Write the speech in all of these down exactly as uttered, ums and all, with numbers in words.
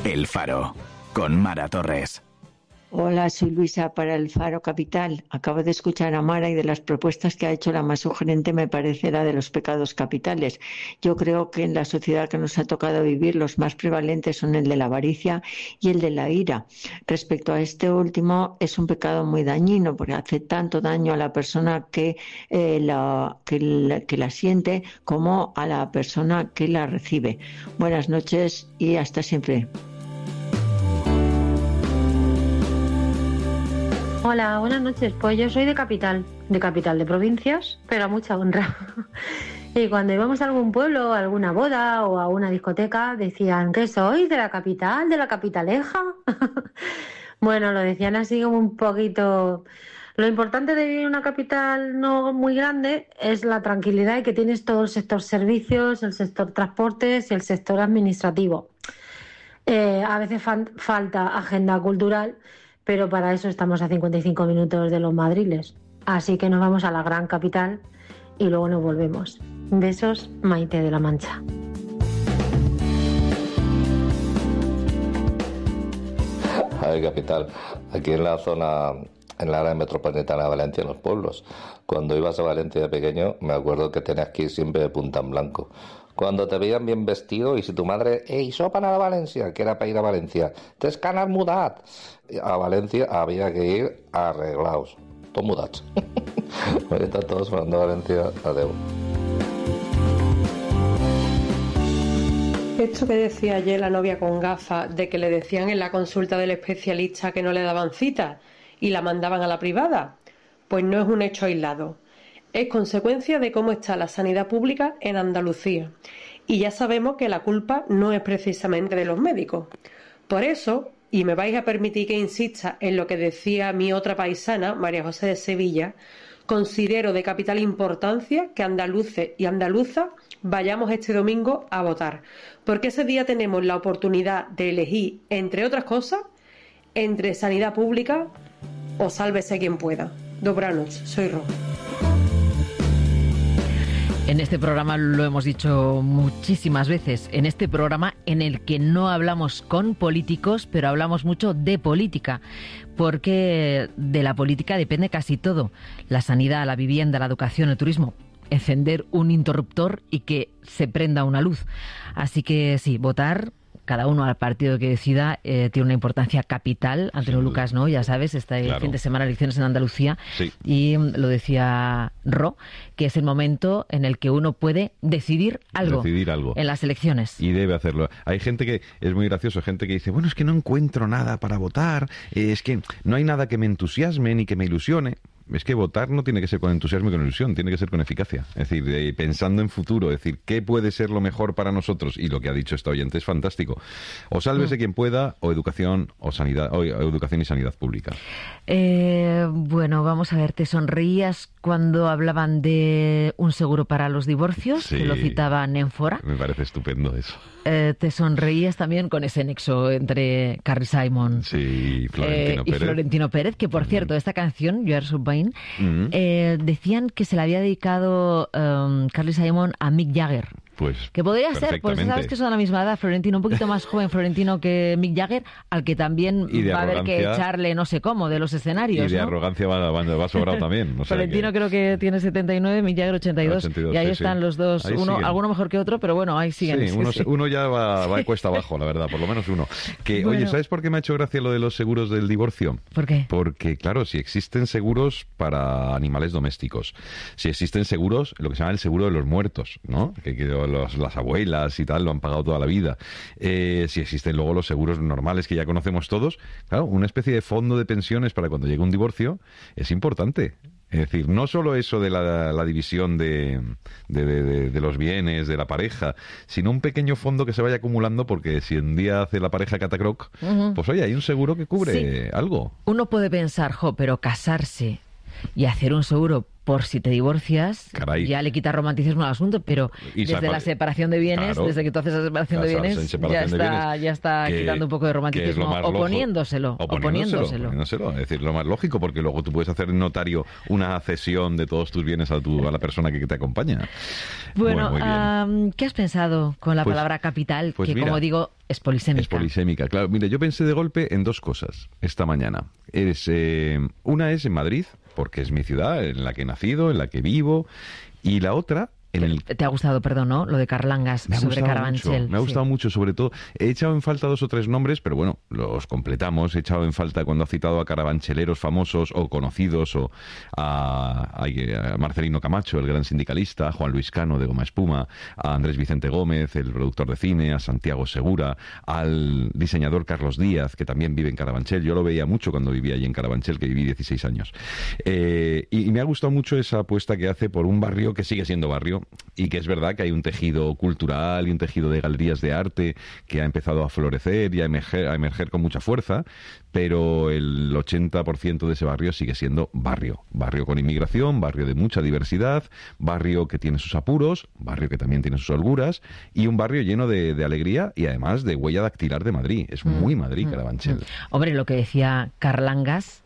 El Faro, con Mara Torres. Hola, soy Luisa para El Faro Capital. Acabo de escuchar a Mara y de las propuestas que ha hecho, la más sugerente me parece la de los pecados capitales. Yo creo que en la sociedad que nos ha tocado vivir los más prevalentes son el de la avaricia y el de la ira. Respecto a este último, es un pecado muy dañino porque hace tanto daño a la persona que, eh, la, que, la, que la siente como a la persona que la recibe. Buenas noches y hasta siempre. Hola, buenas noches. Pues yo soy de capital, de capital de provincias, pero a mucha honra. Y cuando íbamos a algún pueblo, a alguna boda o a una discoteca, decían, ¿qué sois? ¿De la capital? ¿De la capitaleja? Bueno, lo decían así como un poquito. Lo importante de vivir en una capital no muy grande es la tranquilidad y que tienes todo el sector servicios, el sector transportes y el sector administrativo. Eh, a veces fan- falta agenda cultural, pero para eso estamos a cincuenta y cinco minutos de los Madriles. Así que nos vamos a la gran capital y luego nos volvemos. Besos, Maite de la Mancha. A ver, capital, aquí en la zona, en la área metropolitana de Valencia, en los pueblos, cuando ibas a Valencia de pequeño, me acuerdo que tenías que ir siempre de punta en blanco. Cuando te veían bien vestido y si tu madre, ¡ey, sopan a Valencia!, que era para ir a Valencia, ¡tes canas mudat! A Valencia había que ir arreglados, todos mudats. Hoy están todos hablando de Valencia, adeu. Esto que decía ayer la novia con gafas, de que le decían en la consulta del especialista que no le daban cita y la mandaban a la privada, pues no es un hecho aislado. Es consecuencia de cómo está la sanidad pública en Andalucía. Y ya sabemos que la culpa no es precisamente de los médicos. Por eso, y me vais a permitir que insista en lo que decía mi otra paisana, María José de Sevilla, considero de capital importancia que andaluces y andaluzas vayamos este domingo a votar. Porque ese día tenemos la oportunidad de elegir, entre otras cosas, entre sanidad pública o sálvese quien pueda. Dobranoc, soy Ro. En este programa lo hemos dicho muchísimas veces, en este programa en el que no hablamos con políticos, pero hablamos mucho de política, porque de la política depende casi todo, la sanidad, la vivienda, la educación, el turismo, encender un interruptor y que se prenda una luz. Así que sí, votar, cada uno al partido que decida, eh, tiene una importancia capital. Antonio Lucas, ¿no? Ya sabes, está el Claro. fin de semana elecciones en Andalucía. Sí. Y mm, lo decía Ro, que es el momento en el que uno puede decidir algo, Decidir algo. en las elecciones. Y debe hacerlo. Hay gente que, es muy gracioso, gente que dice, bueno, es que no encuentro nada para votar, eh, es que no hay nada que me entusiasme ni que me ilusione. Es que votar no tiene que ser con entusiasmo y con ilusión, tiene que ser con eficacia. Es decir, eh, pensando en futuro, es decir, ¿qué puede ser lo mejor para nosotros? Y lo que ha dicho esta oyente es fantástico. O sálvese Mm. quien pueda, o educación o sanidad, o educación y sanidad pública. Eh, bueno, vamos a ver, ¿te sonreías cuando hablaban de un seguro para los divorcios? Sí. Que lo citaba Nénfora. Me parece estupendo eso. Eh, ¿Te sonreías también con ese nexo entre Carly Simon Sí, Florentino eh, y Pérez. Florentino Pérez? Que, por cierto, esta canción, You Are So Vain, Mm. eh, decían que se la había dedicado um, Carly Simon a Mick Jagger. Pues Que podría ser, pues perfectamente. sabes que son de la misma edad, Florentino, un poquito más joven Florentino que Mick Jagger, al que también Y de va a haber que arrogancia. echarle no sé cómo de los Y escenarios, de ¿no? arrogancia va, va, va sobrado también. O sea Florentino que- creo que tiene setenta y nueve, Mick Jagger ochenta y dos, ochenta y dos, y ahí sí, están sí. los dos, Ahí uno, siguen. alguno mejor que otro, pero bueno, ahí siguen. Sí, uno, sí, sí. uno ya va, va cuesta abajo, la verdad, por lo menos uno. Que, Bueno. oye, ¿sabes por qué me ha hecho gracia lo de los seguros del divorcio? ¿Por qué? Porque, claro, si existen seguros para animales domésticos, si existen seguros, lo que se llama el seguro de los muertos, ¿no? Que, que los- las abuelas y tal lo han pagado toda la vida. Eh, si existen luego los seguros normales que ya conocemos todos, claro, una especie de fondo de pensiones para cuando llegue un divorcio es importante. Es decir, no solo eso de la, la división de, de, de- de- de los bienes, de la pareja, sino un pequeño fondo que se vaya acumulando porque si un día hace la pareja catacroc, Ujú. pues oye, hay un seguro que cubre Sí. algo. Uno puede pensar, jo, pero casarse y hacer un seguro por si te divorcias, Caray. ya le quita romanticismo al asunto, pero Y desde separa- la separación de bienes, Claro. desde que tú haces la separación de Casarse en bienes, separación ya de está, bienes, ya está que- quitando un poco de que es lo romanticismo, más o lojo- poniéndoselo, o o poniéndoselo. poniéndoselo. Es decir, lo más lógico, porque luego tú puedes hacer en notario una cesión de todos tus bienes a, tu, a la persona que te acompaña. Bueno, muy bien. um, ¿qué has pensado con la Pues- palabra capital? pues que, mira, como digo, es polisémica. Es polisémica, claro. Mira, yo pensé de golpe en dos cosas esta mañana. Es, eh, una es en Madrid, porque es mi ciudad, en la que he nacido, en la que vivo, y la otra en el... Te ha gustado, perdón, ¿no? Lo de Carlangas Me ha sobre gustado Carabanchel. mucho, me ha Sí. gustado mucho, sobre todo. He echado en falta dos o tres nombres, pero bueno, los completamos. He echado en falta cuando ha citado a carabancheleros famosos o conocidos, o a, a Marcelino Camacho, el gran sindicalista, a Juan Luis Cano de Goma Espuma, a Andrés Vicente Gómez, el productor de cine, a Santiago Segura, al diseñador Carlos Díaz, que también vive en Carabanchel. Yo lo veía mucho cuando vivía allí en Carabanchel, que viví dieciséis años. Eh, y, y me ha gustado mucho esa apuesta que hace por un barrio que sigue siendo barrio, y que es verdad que hay un tejido cultural y un tejido de galerías de arte que ha empezado a florecer y a emerger, a emerger con mucha fuerza, pero el ochenta por ciento de ese barrio sigue siendo barrio. Barrio con inmigración, barrio de mucha diversidad, barrio que tiene sus apuros, barrio que también tiene sus holguras, y un barrio lleno de, de alegría y además de huella dactilar de Madrid. Es muy Madrid, Mm, Carabanchel. mm. Hombre, lo que decía Carlangas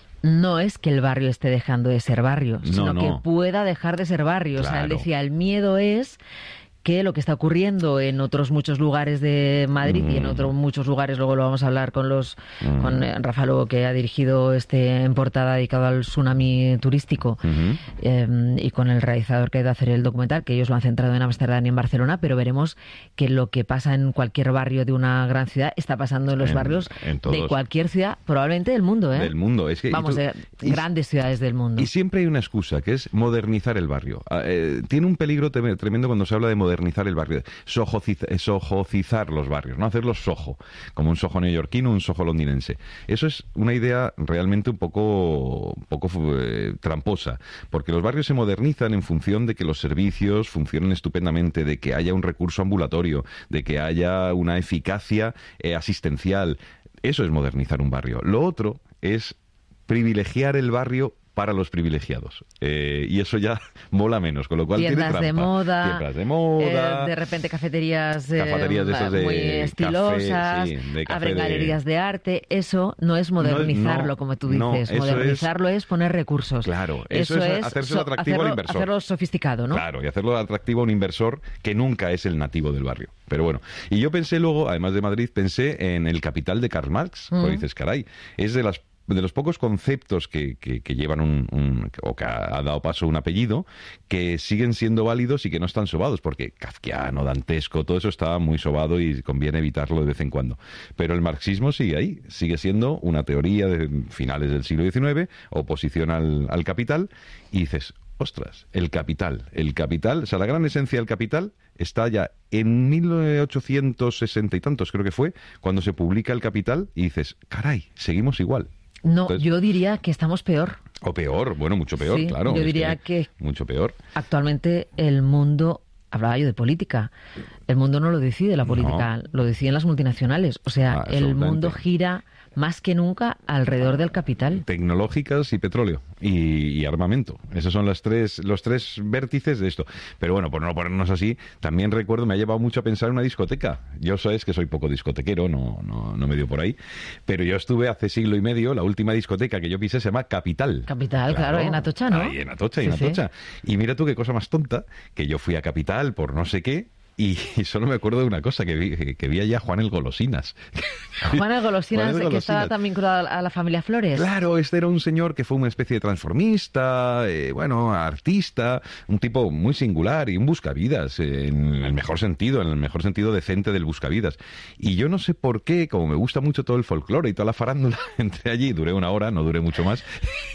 no es que el barrio esté dejando de ser barrio, No, sino no. que pueda dejar de ser barrio. O sea, él Claro. decía, el miedo es que lo que está ocurriendo en otros muchos lugares de Madrid y en Mm. otros muchos lugares, luego lo vamos a hablar con los Mm. con eh, Rafa Lobo, que ha dirigido este en portada dedicado al tsunami turístico, Ujú. eh, y con el realizador que ha ido a hacer el documental, que ellos lo han centrado en Ámsterdam y en Barcelona, pero veremos que lo que pasa en cualquier barrio de una gran ciudad está pasando en los En- barrios en de todos. cualquier ciudad, probablemente del mundo, ¿eh? Del mundo. Es que, y Vamos, tú- de y- grandes ciudades del mundo. Y siempre hay una excusa, que es modernizar el barrio. Ah, eh, tiene un peligro tem- tremendo cuando se habla de modernizar el barrio. Sojociz- eh, sojocizar los barrios, no hacerlos sojo, como un sojo neoyorquino, un sojo londinense. Eso es una idea realmente un poco, un poco eh, tramposa, porque los barrios se modernizan en función de que los servicios funcionen estupendamente, de que haya un recurso ambulatorio, de que haya una eficacia eh, asistencial. Eso es modernizar un barrio. Lo otro es privilegiar el barrio para los privilegiados. Eh, y eso ya mola menos, con lo cual tiene Tiendas trampa. de moda, Tiendas de moda. eh, de repente cafeterías, eh, Cafeterías de esos de muy café, estilosas, sí, de café abren de- galerías de arte. Eso no es modernizarlo, no, como tú no, dices. eso es- Modernizarlo es, poner recursos. Claro, eso es hacérselo atractivo al hacerlo, inversor. hacerlo sofisticado, ¿no? Claro, y hacerlo atractivo a un inversor que nunca es el nativo del barrio. Pero bueno, y yo pensé luego, además de Madrid, pensé en El Capital de Karl Marx. Mm. Porque dices, caray, es de las de los pocos conceptos que, que, que llevan un, un- o que ha, ha dado paso un apellido, que siguen siendo válidos y que no están sobados, porque kafkiano, dantesco, todo eso está muy sobado y conviene evitarlo de vez en cuando. Pero el marxismo sigue ahí, sigue siendo una teoría de finales del siglo diecinueve, oposición al, al capital, y dices, ostras, el capital, el capital, o sea, la gran esencia del capital está ya en mil ochocientos sesenta y tantos, creo que fue, cuando se publica el Capital, y dices, caray, seguimos igual. No, Entonces- yo diría que estamos peor. O peor, bueno, mucho peor, Sí, claro. yo es diría que- Mucho peor. Actualmente el mundo, hablaba yo de política, el mundo no lo decide la política, No. lo deciden las multinacionales. O sea, Ah, el absolutamente. mundo gira más que nunca alrededor del capital. Tecnológicas y petróleo y, y armamento. Esos son las tres, los tres vértices de esto. Pero bueno, por no ponernos así, también recuerdo, me ha llevado mucho a pensar en una discoteca. Yo sabes que soy poco discotequero, no, no, no me dio por ahí. Pero yo estuve hace siglo y medio, la última discoteca que yo pisé se llama Capital. Capital, claro, en Atocha, ¿no? Ahí en Atocha, y en Sí, sí. Atocha. Y mira tú qué cosa más tonta, que yo fui a Capital por no sé qué, y, y solo me acuerdo de una cosa, que vi, que vi allá a Juan el Golosinas. Juan el Golosinas, Juan el que estaba Golosinas. tan vinculado a la familia Flores. Claro, este era un señor que fue una especie de transformista, eh, bueno, artista, un tipo muy singular y un buscavidas, eh, en el mejor sentido, en el mejor sentido decente del buscavidas. Y yo no sé por qué, como me gusta mucho todo el folclore y toda la farándula, entré allí, duré una hora, no duré mucho más,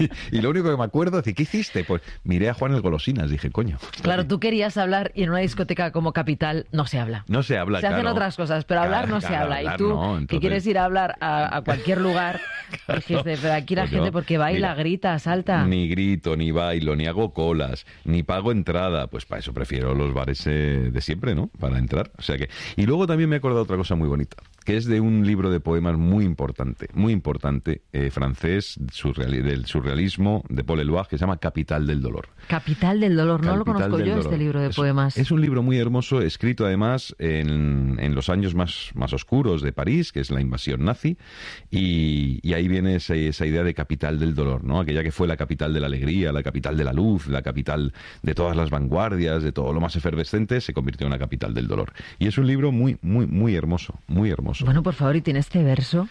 y lo único que me acuerdo es, ¿qué hiciste? Pues miré a Juan el Golosinas, dije, coño. Claro, tú querías hablar y en una discoteca como Capital no se habla. No se habla, Se hacen claro. otras cosas, pero hablar Claro, no se claro, habla. hablar Y tú, no, que entonces- quieres ir a hablar a, a cualquier lugar, dijiste, pero aquí la Pues gente yo, porque baila, mira, grita, salta. Ni grito, ni bailo, ni hago colas, ni pago entrada. Pues para eso prefiero los bares eh, de siempre, ¿no? Para entrar. O sea que... Y luego también me he acordado otra cosa muy bonita. que es de un libro de poemas muy importante, muy importante, eh, francés, surreal, del surrealismo, de Paul Eluard, que se llama Capital del dolor. Capital del dolor, no Capital lo conozco yo, dolor. este libro de es, poemas. Es un libro muy hermoso, escrito además en, en los años más, más oscuros de París, que es la invasión nazi, y, y ahí viene esa, esa idea de capital del dolor, ¿no? Aquella que fue la capital de la alegría, la capital de la luz, la capital de todas las vanguardias, de todo lo más efervescente, se convirtió en una capital del dolor. Y es un libro muy, muy, muy hermoso, muy hermoso. Bueno, por favor, y tiene este verso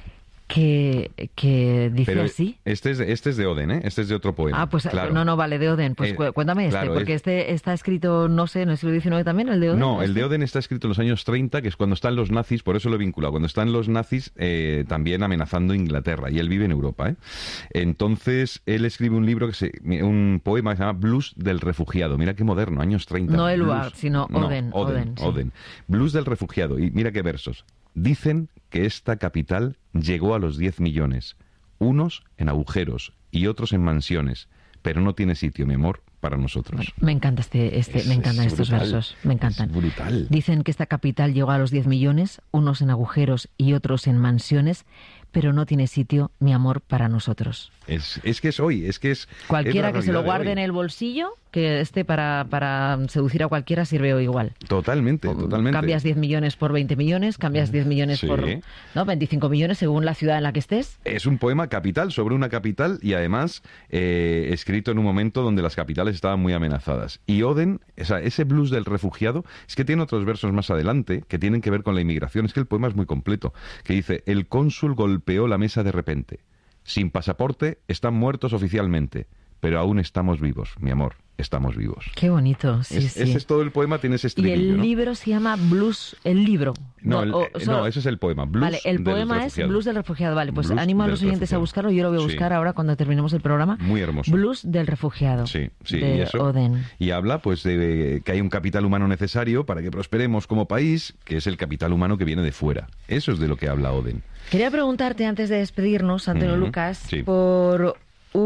que, que dice Pero así. Este es, de, este es de Oden, ¿eh? Este es de otro poema. Ah, pues claro. no, no, vale, de Oden. Pues Eh, cuéntame este, claro, porque es- este está escrito, no sé, en el siglo diecinueve también, el de Oden. No, el este. de Oden está escrito en los años treinta, que es cuando están los nazis, por eso lo he vinculado, cuando están los nazis eh, también amenazando Inglaterra, y él vive en Europa, ¿eh? Entonces, él escribe un libro, que se, un poema que se llama Blues del refugiado. Mira qué moderno, años treinta. No Eluard, Blues. sino No, Oden, Oden, Oden, sí. Oden. Blues del refugiado. Y mira qué versos. Dicen que esta capital llegó a los diez millones, unos en agujeros y otros en mansiones, pero no tiene sitio, mi amor, para nosotros. Me encanta este, este Es- me encantan es estos brutal. versos, me encantan. Es brutal. Dicen que esta capital llegó a los diez millones, unos en agujeros y otros en mansiones, pero no tiene sitio, mi amor, para nosotros. Es, es que es hoy, es que es... Cualquiera es la que se lo realidad de guarde hoy. en el bolsillo, que esté para, para seducir a cualquiera, sirve hoy igual. Totalmente, totalmente. Cambias diez millones por veinte millones, cambias diez millones Sí. por no veinticinco millones según la ciudad en la que estés. Es un poema capital sobre una capital y además eh, escrito en un momento donde las capitales estaban muy amenazadas. Y Oden, o sea, ese blues del refugiado, es que tiene otros versos más adelante que tienen que ver con la inmigración. Es que el poema es muy completo, que dice: el cónsul golpeó la mesa de repente. Sin pasaporte, están muertos oficialmente, pero aún estamos vivos, mi amor, estamos vivos. Qué bonito, sí, Es- sí. Ese es todo el poema, tiene ese Y estribillo, el ¿no? libro se llama Blues, el libro. No, el- o- eh, solo- no, ese es el poema, Blues Vale, el del poema es refugiado. Blues del refugiado. Vale, pues Blues animo a del los oyentes a refugiado. buscarlo. Yo lo voy a buscar Sí. ahora cuando terminemos el programa. Muy hermoso. Blues del refugiado. Sí, sí, de y eso. Oden. Y habla pues de que hay un capital humano necesario para que prosperemos como país, que es el capital humano que viene de fuera. Eso es de lo que habla Oden. Quería preguntarte antes de despedirnos, Antonio Ujú, Lucas, sí. por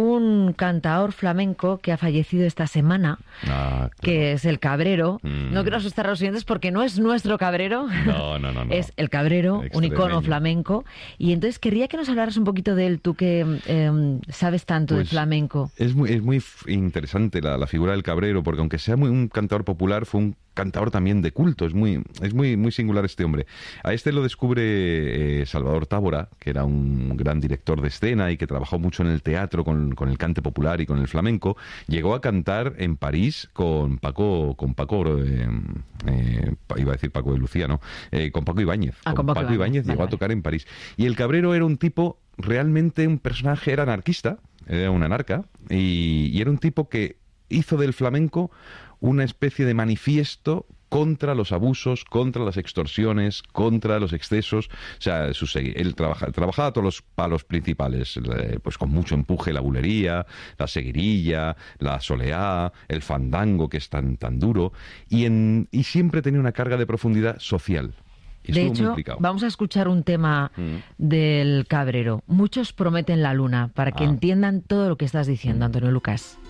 un cantaor flamenco que ha fallecido esta semana, Ah, que es el Cabrero. Mm. No quiero asustar a los oyentes porque no es nuestro Cabrero. No, no, no, no. Es el Cabrero, un icono Extremeño. flamenco. Y entonces quería que nos hablaras un poquito de él, tú que eh, sabes tanto Pues, de flamenco. Es muy, es muy f- interesante la, la figura del Cabrero, porque aunque sea muy un cantador popular, fue un cantador también de culto. Es muy, es muy, muy singular este hombre. A este lo descubre eh, Salvador Tábora, que era un gran director de escena y que trabajó mucho en el teatro con, con el cante popular y con el flamenco. Llegó a cantar en París con Paco, con Paco, eh, eh, iba a decir Paco de Lucía, ¿no? Eh, con Paco Ibáñez. Ah, con con Paco Paco Ibáñez. Ibáñez llegó Vale, a tocar en París. Y el Cabrero era un tipo, realmente un personaje, era anarquista, era un anarca, y, y era un tipo que hizo del flamenco una especie de manifiesto contra los abusos, contra las extorsiones, contra los excesos. O sea, sus segui- él trabaja, trabajaba todos los palos principales, eh, pues con mucho empuje, la bulería, la seguirilla, la soleá, el fandango, que es tan, tan duro, y, en, y siempre tenía una carga de profundidad social. Y De estuvo muy hecho, implicado. vamos a escuchar un tema Mm. del Cabrero. Muchos prometen la luna, para que Ah. entiendan todo lo que estás diciendo, Antonio Lucas.